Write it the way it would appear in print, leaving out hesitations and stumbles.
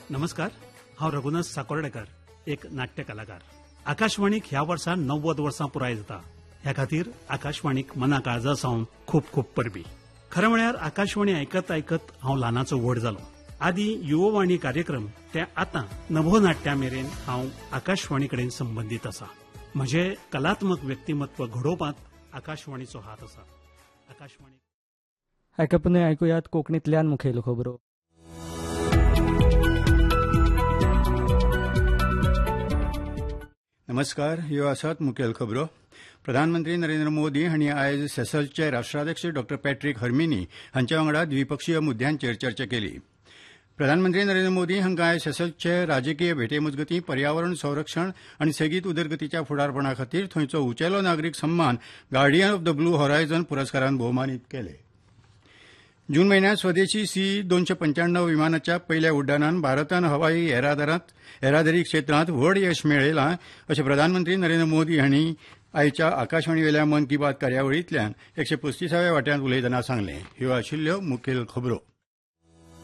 नमस्कार, हांव रघुनाथ साकोर्डेकर, एक नाट्य कलाकार. आकाशवाणीक ह्या वर्सा 90 वर्सां पुराय जाता. ह्या खातीर आकाशवाणीक मना काळजासावन खूप खूप परबी. खरें म्हळ्यार आकाशवाणी आयकत आयकत हांव ल्हानाचो व्हड जालो. आदी युववाणी कार्यक्रम ते आतां नभोनाट्या मेरेन हांव आकाशवाणी कडेन संबंदीत आसा. म्हजें कलात्मक व्यक्तिमत्व घडोवपांत आकाशवाणीचो हात आसा. आकाशवाणी आयकून आयकुयात कोंकणींतल्यान मुखेल खबरो. नमस्कार, ह्यो आसात मुखेल खबरो. प्रधानमंत्री नरेंद्र मोदी हांणी आयज सेशल्सचे राष्ट्राध्यक्ष डॉ पॅट्रीक हर्मिनी हांचे वांगडा द्विपक्षीय मुद्द्यांचेर चर्चा केली. प्रधानमंत्री नरेंद्र मोदी हांकां आयज सेशल्सचे राजकीय भेटे मजगतीं पर्यावरण संरक्षण आनी सेगीत उदरगतीच्या फुडारपणा खातीर थंयचो उंचेलो नागरीक सन्मान guardian of the blue horizon पुरस्कारान भोवमानीत केले. जून म्हयन्यांत स्वदेशी C-295 विमानाच्या पयल्या उड्डाणान भारतान हवाई येरादारी क्षेत्रांत व्हड येस मेळयलां अशें प्रधानमंत्री नरेंद्र मोदी हांणी आयच्या आकाशवाणी वेल्या मन की बात कार्यावळींतल्यान 135व्या वाट्यात उलयतना सांगलें. ह्यो आशिल्ल्यो मुखेल खबरो.